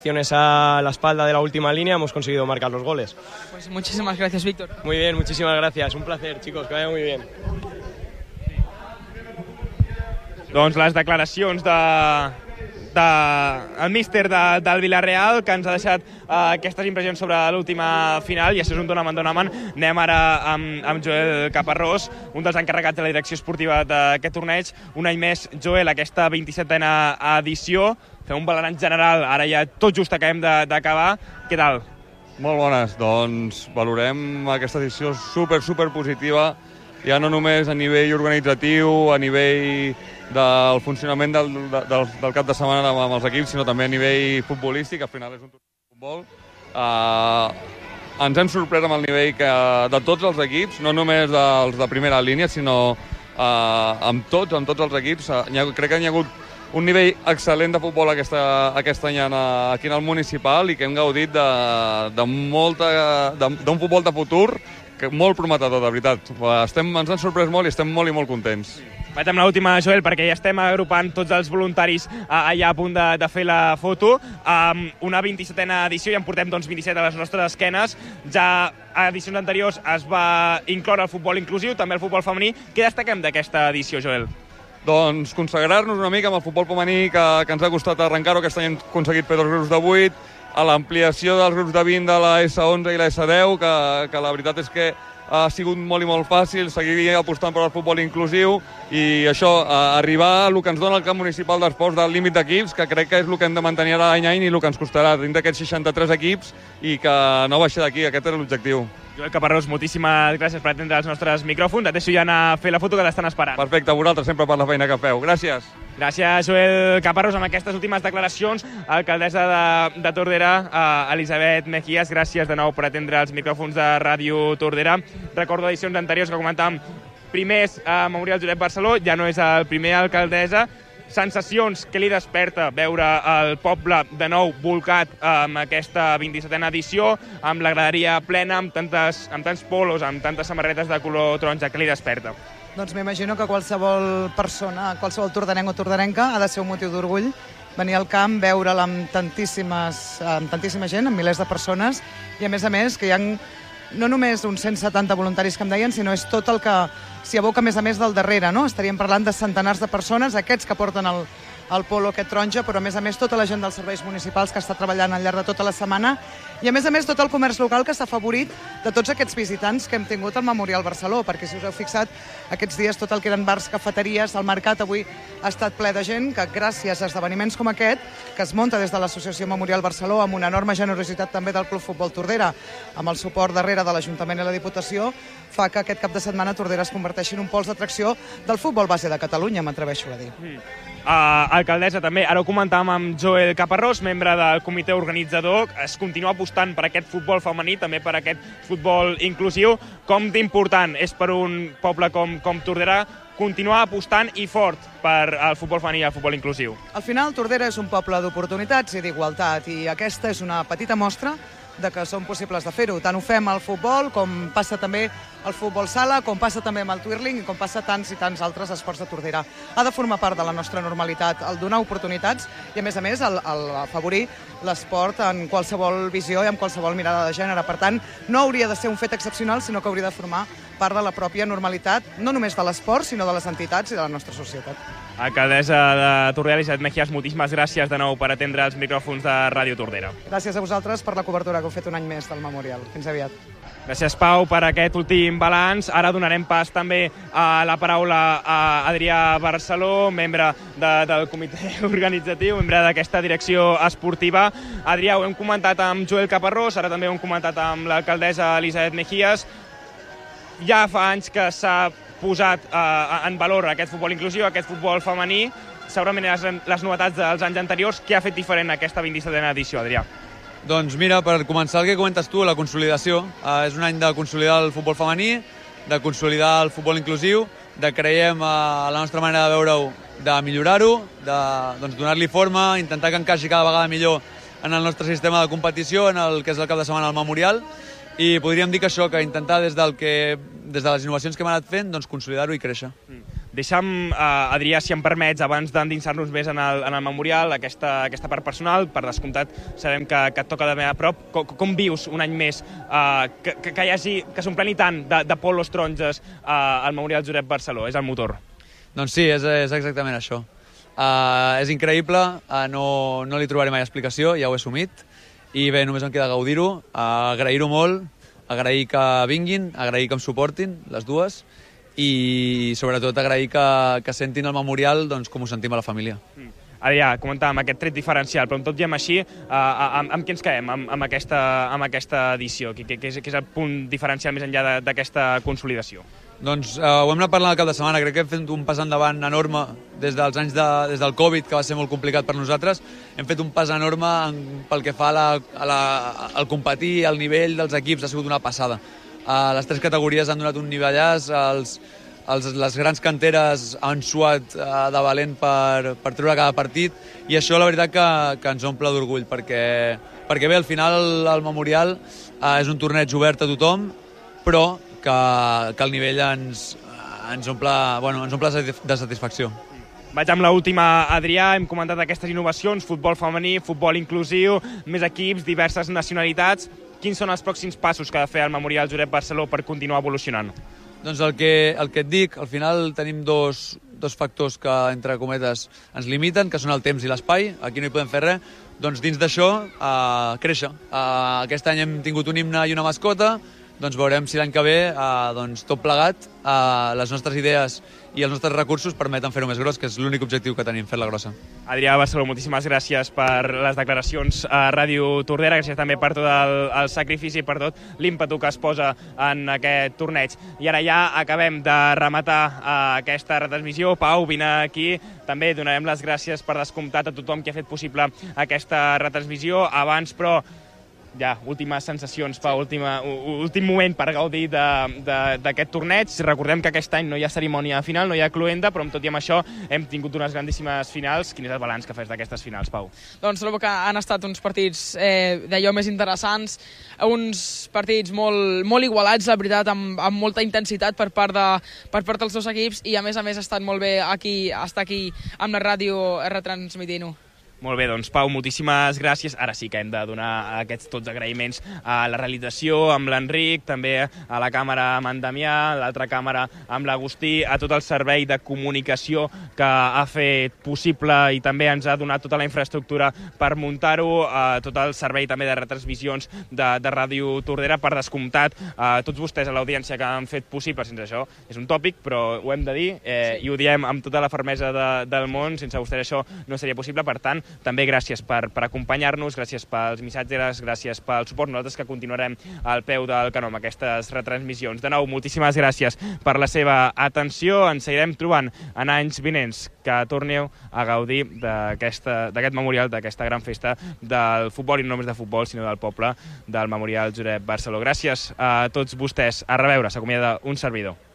A la espalda de la última línea hemos conseguido marcar los goles. Pues muchísimas gracias, Víctor. Muy bien, muchísimas gracias. Un placer, chicos, que vaya muy bien. Doncs les declaracions el míster del Villarreal, que ens ha deixat aquestes impressions sobre l'última final, i això és un donamen. Anem ara amb Joel Caparrós, un dels encarregats de la direcció esportiva d'aquest torneig. Un any més, Joel, aquesta 27a edició. Fem un balanç general, ara ja tot just acabem d'acabar. Què tal? Molt bones, doncs valorem aquesta edició super positiva, ja no només a nivell organitzatiu, a nivell del funcionament del cap de setmana amb els equips, sinó també a nivell futbolístic. Al final és un torneig de futbol. Ens hem sorprès amb el nivell de tots els equips, no només dels de primera línia, sinó amb tots els equips. Crec que hi ha hagut un nivell excel·lent de futbol aquest any aquí en el municipal, i que hem gaudit d'un futbol de futur molt prometedor, de veritat. Ens han sorprès molt i estem molt i molt contents. Vaig amb l'última, Joel, perquè ja estem agrupant tots els voluntaris allà a punt de fer la foto. Una 27a edició, ja en portem 27 a les nostres esquenes. Ja a edicions anteriors es va incloure el futbol inclusiu, també el futbol femení. Què destaquem d'aquesta edició, Joel? Doncs consagrar-nos una mica amb el futbol femení, que ens ha costat arrencar-ho. Aquest any hem aconseguit fer 2 grups de 8, a l'ampliació dels grups de 20 de la S11 i la S10, que la veritat és que ha sigut molt i molt fàcil seguir apostant per al futbol inclusiu, i això, arribar a el que ens dona el camp municipal d'esports del límit d'equips, que crec que és el que hem de mantenir any a any i el que ens costarà dins d'aquests 63 equips, i que no baixi d'aquí. Aquest és l'objectiu. Joel Caparrós, moltíssimes gràcies per atendre els nostres micròfons. Et deixo ja anar a fer la foto, que t'estan esperant. Perfecte, a vosaltres sempre per la feina que feu. Gràcies. Gràcies, Joel Caparrós, amb aquestes últimes declaracions. Alcaldessa de Tordera, Elisabet Mejías, gràcies de nou per atendre els micròfons de Ràdio Tordera. Recordo edicions anteriors que comentàvem, primers a Memorial Josep Barceló, ja no és el primer alcaldessa. Sensacions que li desperta veure el poble de nou volcat amb aquesta 27a edició, amb la graderia plena, amb tants polos, amb tantes samarretes de color taronja. Que li desperta? Doncs m'imagino que qualsevol persona, qualsevol tordarenc o tordarenca, ha de ser un motiu d'orgull venir al camp, veure'l amb tantíssima gent, amb milers de persones, i a més que hi ha no només uns 170 voluntaris que em deien, sinó és tot el que s'hi aboca a més del darrere, no? Estaríem parlant de centenars de persones, aquests que porten el polo aquest taronja, però a més tota la gent dels serveis municipals que està treballant al llarg de tota la setmana, i a més tot el comerç local que s'ha afavorit de tots aquests visitants que hem tingut al Memorial Barceló, perquè si us heu fixat, aquests dies tot el que eren bars, cafeteries, el mercat avui ha estat ple de gent, que gràcies a esdeveniments com aquest, que es munta des de l'Associació Memorial Barceló, amb una enorme generositat també del Club Futbol Tordera, amb el suport darrere de l'Ajuntament i la Diputació, fa que aquest cap de setmana Tordera es converteixi en un pols d'atracció del futbol base de Catalunya, m'atreveixo a dir. Alcaldessa, també, ara ho comentàvem amb Joel Caparrós, membre del comitè organitzador. Es continua apostant per aquest futbol femení, també per aquest futbol inclusiu. Com d'important és per un poble com Tordera continuar apostant i fort per al futbol femení i el futbol inclusiu? Al final, Tordera és un poble d'oportunitats i d'igualtat, i aquesta és una petita mostra de que són possibles de fer-ho. Tant ho fem al futbol, com passa també al futbol sala, com passa també amb el twirling i com passa tants i tants altres esports de Tordera. Ha de formar part de la nostra normalitat el donar oportunitats i, a més el afavorir l'esport en qualsevol visió i amb qualsevol mirada de gènere. Per tant, no hauria de ser un fet excepcional, sinó que hauria de formar part de la pròpia normalitat, no només de l'esport, sinó de les entitats i de la nostra societat. Alcaldessa de Tordera, Elisabet Mejías, moltíssimes gràcies de nou per atendre els micròfons de Ràdio Tordera. Gràcies a vosaltres per la cobertura que heu fet un any més del Memorial. Fins aviat. Gràcies, Pau, per aquest últim balanç. Ara donarem pas també a la paraula a Adrià Barceló, membre del comitè organitzatiu, membre d'aquesta direcció esportiva. Adrià, ho hem comentat amb Joel Caparrós, ara també ho hem comentat amb l'alcaldessa Elisabet Mejías. Ja fa anys que s'ha posat en valor aquest futbol inclusiu, aquest futbol femení. Segurament les novetats dels anys anteriors. Què ha fet diferent aquesta 27a edició, Adrià? Doncs mira, per començar el que comentes tu, la consolidació. És un any de consolidar el futbol femení, de consolidar el futbol inclusiu, de creiem a la nostra manera de veure-ho, de millorar-ho, de donar-li forma, intentar que encaixi cada vegada millor en el nostre sistema de competició, en el que és el cap de setmana al Memorial, i podríem dir que això, que intentar des de les innovacions que hem anat fent, doncs consolidar-ho i créixer. Deixa'm, Adrià, si em permets, abans d'endinsar-nos més en el memorial, aquesta part personal, per descomptat, sabem que et toca de ben a prop. Com vius un any més que s'ompleni tant de polos taronges al memorial Josep Barceló? És el motor. Doncs sí, és exactament això. És increïble, no li trobaré mai explicació, ja ho he assumit, i bé, només em queda gaudir-ho, agrair-ho molt, agrair que vinguin, agrair que em suportin, les dues, i sobretot agrair que sentin el memorial doncs, com ho sentim a la família. Adrià, comentàvem aquest tret diferencial, però tot diem així, amb què ens quedem amb aquesta edició? Què és el punt diferencial més enllà d'aquesta consolidació? Doncs ho hem anat parlant el cap de setmana, crec que hem fet un pas endavant enorme des dels anys des del Covid, que va ser molt complicat per nosaltres. Hem fet un pas enorme pel que fa al competir, al nivell dels equips, ha sigut una passada. Les 3 categories han donat un nivellàs, les grans canteres han suat de valent per treure cada partit, i això la veritat que ens omple d'orgull, perquè bé, al final el Memorial és un torneig obert a tothom, però que el nivell ens omple de satisfacció. Vaig amb l'última, Adrià. Hem comentat aquestes innovacions, futbol femení, futbol inclusiu, més equips, diverses nacionalitats. Quins són els pròxims passos que ha de fer el Memorial Josep Barceló per continuar evolucionant? Doncs el que et dic, al final tenim dos factors que, entre cometes, ens limiten, que són el temps i l'espai. Aquí no hi podem fer res. Doncs dins d'això, créixer. Aquest any hem tingut un himne i una mascota, doncs veurem si l'any que ve, tot plegat, les nostres idees i els nostres recursos permeten fer-ho més gros, que és l'únic objectiu que tenim, fer-la grossa. Adrià Barceló, moltíssimes gràcies per les declaracions a Ràdio Tordera, gràcies també per tot el sacrifici i per tot l'ímpetu que es posa en aquest torneig. I ara ja acabem de rematar aquesta retransmissió. Pau, vine aquí. També donarem les gràcies per descomptat a tothom que ha fet possible aquesta retransmissió. Abans, però, ja, últimes sensacions, Pau, últim moment per gaudir d'aquest torneig. Recordem que aquest any no hi ha cerimònia final, no hi ha cloenda, però amb tot i amb això hem tingut unes grandíssimes finals. Quin és el balanç que fas d'aquestes finals, Pau? Doncs trobo que han estat uns partits d'allò més interessants, uns partits molt igualats, la veritat, amb molta intensitat per part dels dos equips, i a més ha estat molt bé estar aquí amb la ràdio retransmitint-ho. Molt bé, doncs Pau, moltíssimes gràcies. Ara sí que hem de donar aquests tots agraïments a la realització, amb l'Enric, també a la càmera amb en Damià, a l'altra càmera amb l'Agustí, a tot el servei de comunicació que ha fet possible i també ens ha donat tota la infraestructura per muntar-ho, a tot el servei també de retransmissions de Ràdio Tordera, per descomptat, a tots vostès a l'audiència que han fet possible. Sense això és un tòpic, però ho hem de dir, i ho diem amb tota la fermesa del món. Sense vostès això no seria possible. Per tant, també gràcies per acompanyar-nos, gràcies pels missatges, gràcies pel suport. Nosaltres que continuarem al peu del canó amb aquestes retransmissions. De nou, moltíssimes gràcies per la seva atenció. Ens seguirem trobant en anys vinents. Que torneu a gaudir d'aquest memorial, d'aquesta gran festa del futbol, i no només de futbol, sinó del poble, del Memorial Josep Barceló. Gràcies a tots vostès. A reveure, s'acomiada un servidor.